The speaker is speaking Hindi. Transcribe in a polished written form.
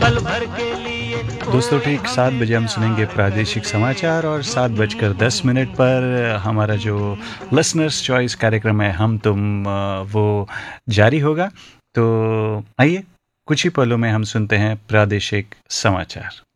पल भर के लिए। दोस्तों ठीक 7 बजे हम सुनेंगे प्रादेशिक समाचार और 7:10 पर हमारा जो लिसनर्स चॉइस कार्यक्रम है हम तुम वो जारी होगा। तो आइए कुछ ही पलों में हम सुनते हैं प्रादेशिक समाचार।